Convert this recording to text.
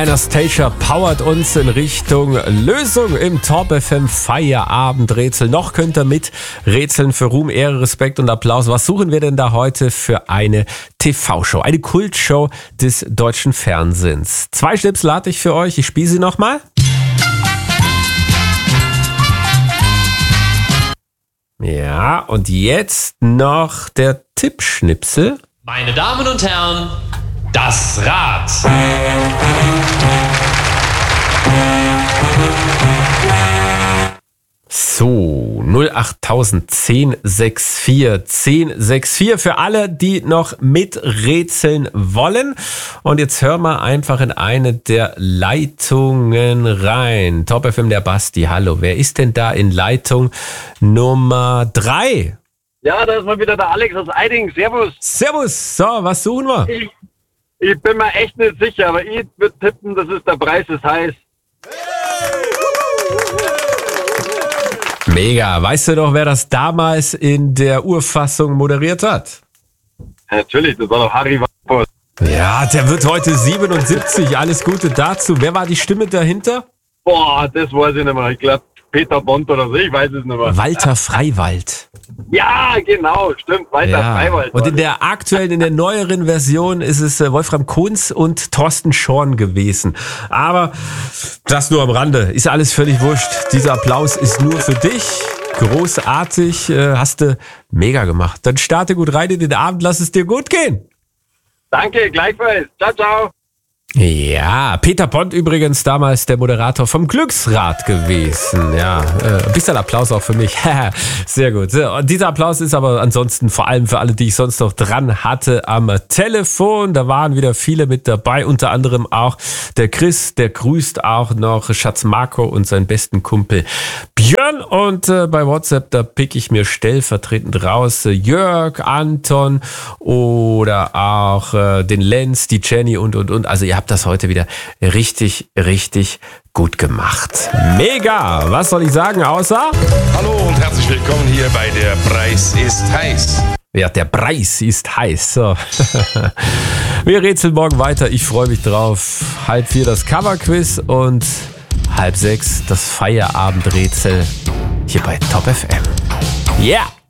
Anastasia powert uns in Richtung Lösung im Top FM Feierabendrätsel. Noch könnt ihr mit rätseln für Ruhm, Ehre, Respekt und Applaus. Was suchen wir denn da heute für eine TV-Show? Eine Kultshow des deutschen Fernsehens. 2 Schnipsel hatte ich für euch. Ich spiele sie nochmal. Ja, und jetzt noch der Tippschnipsel. Meine Damen und Herren, das Rad. So, 08000 1064 1064 für alle, die noch miträtseln wollen. Und jetzt hören wir einfach in eine der Leitungen rein. Top FM, der Basti, hallo. Wer ist denn da in Leitung Nummer 3? Ja, da ist mal wieder der Alex aus Eiding. Servus. Servus, so, was suchen wir? Ich bin mir echt nicht sicher, aber ich würde tippen, das ist der Preis ist heiß. Mega. Weißt du doch, wer das damals in der Urfassung moderiert hat? Ja, natürlich, das war doch Harry Wampos. Ja, der wird heute 77. Alles Gute dazu. Wer war die Stimme dahinter? Boah, das weiß ich nicht mehr. Ich glaube, Peter Bond oder so, ich weiß es nicht mehr. Walter Freiwald. Ja, genau, stimmt, Walter Freiwald. Und in der aktuellen, in der neueren Version ist es Wolfram Kunz und Thorsten Schorn gewesen. Aber das nur am Rande. Ist alles völlig wurscht. Dieser Applaus ist nur für dich. Großartig. Hast du mega gemacht. Dann starte gut rein in den Abend. Lass es dir gut gehen. Danke, gleichfalls. Ciao, ciao. Ja, Peter Bond übrigens damals der Moderator vom Glücksrad gewesen. Ja, ein bisschen Applaus auch für mich. Sehr gut. So, und dieser Applaus ist aber ansonsten vor allem für alle, die ich sonst noch dran hatte am Telefon. Da waren wieder viele mit dabei, unter anderem auch der Chris, der grüßt auch noch Schatz Marco und seinen besten Kumpel Björn. Und bei WhatsApp, da pick ich mir stellvertretend raus Jörg, Anton oder auch den Lenz, die Jenny und. Also ihr habt das heute wieder richtig, richtig gut gemacht. Mega! Was soll ich sagen, außer? Hallo und herzlich willkommen hier bei Der Preis ist heiß. Ja, der Preis ist heiß. So. Wir rätseln morgen weiter. Ich freue mich drauf. 3:30 das Coverquiz und 5:30 das Feierabendrätsel hier bei Top FM. Yeah!